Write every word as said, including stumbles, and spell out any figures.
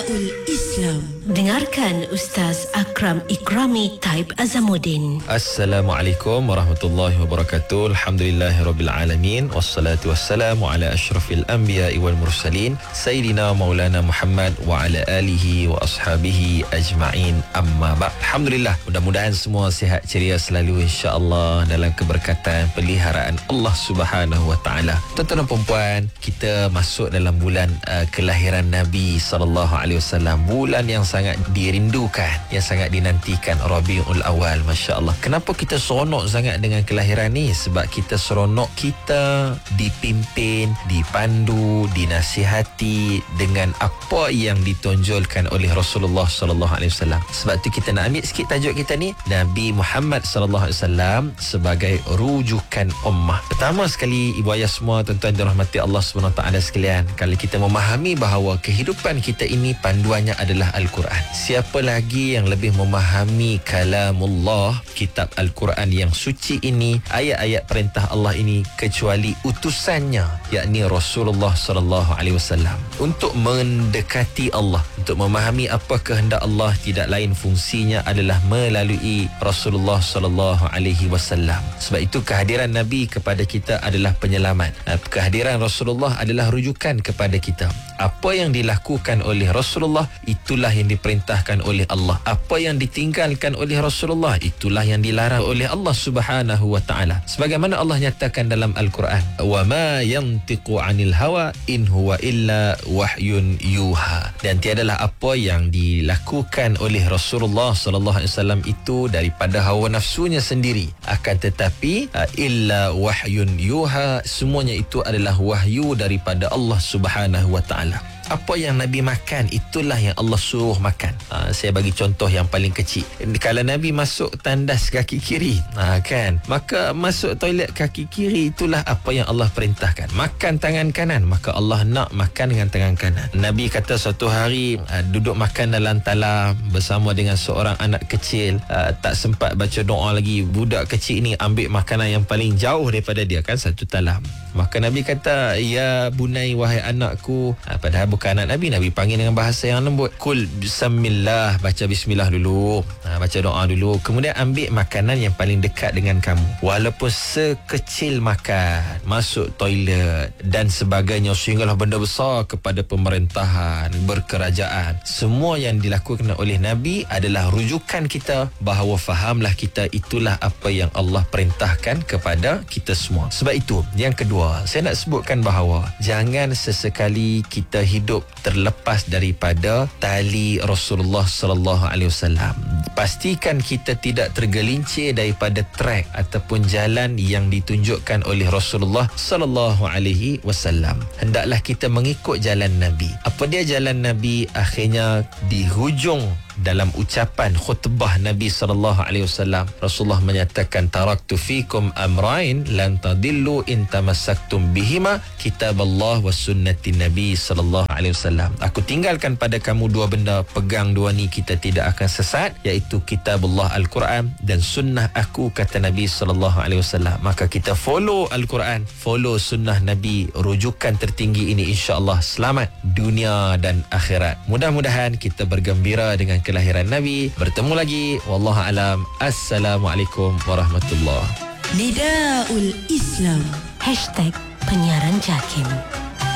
Nidaul Islam. Dengarkan Ustaz Akram Ikrami Taib Azamuddin. Assalamualaikum warahmatullahi wabarakatuh. Alhamdulillahirabbil alamin wassalatu wassalamu ala asyrafil anbiya'i wal mursalin sayyidina maulana Muhammad wa ala alihi wa ashabihi ajma'in. Amma ba'd. Alhamdulillah, mudah-mudahan semua sihat ceria selalu insya-Allah dalam keberkatan peliharaan Allah Subhanahu wa taala. Tuan-tuan dan puan-puan, kita masuk dalam bulan uh, kelahiran Nabi sallallahu alaihi wasallam, bulan yang sangat dirindukan, yang sangat dinantikan, Rabiul Awal. Masya-Allah. Kenapa kita seronok sangat dengan kelahiran ni? Sebab kita seronok kita dipimpin, dipandu, dinasihati dengan apa yang ditonjolkan oleh Rasulullah sallallahu alaihi wasallam. Sebab tu kita nak ambil sikit tajuk kita ni, Nabi Muhammad sallallahu alaihi wasallam sebagai rujukan ummah. Pertama sekali, ibu ayah semua, tuan-tuan dirahmati Allah Subhanahu wa taala sekalian, kalau kita memahami bahawa kehidupan kita ini panduannya adalah Al-Quran. Siapa lagi yang lebih memahami kalamullah, kitab Al-Quran yang suci ini, ayat-ayat perintah Allah ini, kecuali utusannya, yakni Rasulullah sallallahu alaihi wasallam. Untuk mendekati Allah, untuk memahami apa kehendak Allah, tidak lain fungsinya adalah melalui Rasulullah sallallahu alaihi wasallam. Sebab itu kehadiran Nabi kepada kita adalah penyelamat. Kehadiran Rasulullah adalah rujukan kepada kita. Apa yang dilakukan oleh Rasulullah, itulah yang diperintahkan oleh Allah. Apa yang ditinggalkan oleh Rasulullah, itulah yang dilarang oleh Allah Subhanahu wa taala. Sebagaimana Allah nyatakan dalam Al-Quran, "Wa ma yantiqu 'anil hawa in huwa illa wahyun yuha." Dan tiadalah apa yang dilakukan oleh Rasulullah sallallahu alaihi wasallam itu daripada hawa nafsunya sendiri, akan tetapi illa wahyun yuha, semuanya itu adalah wahyu daripada Allah Subhanahu wa taala. Apa yang Nabi makan, itulah yang Allah suruh makan. Ha, saya bagi contoh yang paling kecil. Kalau Nabi masuk tandas kaki kiri, ha, kan, maka masuk toilet kaki kiri, itulah apa yang Allah perintahkan. Makan tangan kanan, maka Allah nak makan dengan tangan kanan. Nabi kata suatu hari ha, duduk makan dalam talam bersama dengan seorang anak kecil, ha, tak sempat baca doa lagi. Budak kecil ni ambil makanan yang paling jauh daripada dia, kan, satu talam. Maka Nabi kata, "Ya bunai, wahai anakku." Ha, padahal bukan anak Nabi, Nabi panggil dengan bahasa yang lembut. Kul bismillah, baca bismillah dulu, ha, baca doa dulu, kemudian ambil makanan yang paling dekat dengan kamu. Walaupun sekecil makan, masuk toilet dan sebagainya, sehinggalah benda besar kepada pemerintahan, berkerajaan, semua yang dilakukan oleh Nabi adalah rujukan kita bahawa fahamlah kita, itulah apa yang Allah perintahkan kepada kita semua. Sebab itu, yang kedua, saya nak sebutkan bahawa jangan sesekali kita hidup terlepas daripada tali Rasulullah sallallahu alaihi wasallam. Pastikan kita tidak tergelincir daripada trek ataupun jalan yang ditunjukkan oleh Rasulullah sallallahu alaihi wasallam. Hendaklah kita mengikut jalan Nabi. Apa dia jalan Nabi? Akhirnya di hujung dalam ucapan khutbah Nabi sallallahu alaihi wasallam, Rasulullah menyatakan, "Taraktu fikum amrain lan tadillu in tamassaktum bihima, kitaballah wa sunnati Nabi sallallahu alaihi wasallam." Aku tinggalkan pada kamu dua benda, pegang dua ni kita tidak akan sesat, iaitu kitabullah Al-Quran dan sunnah aku, kata Nabi sallallahu alaihi wasallam. Maka kita follow Al-Quran, follow sunnah Nabi, rujukan tertinggi ini, insya-Allah selamat dunia dan akhirat. Mudah-mudahan kita bergembira dengan kelahiran Nabi. Bertemu lagi. Wallahu alam. Assalamualaikum warahmatullahi. Nidaul Islam. Hashtag Penyiaran Jakim.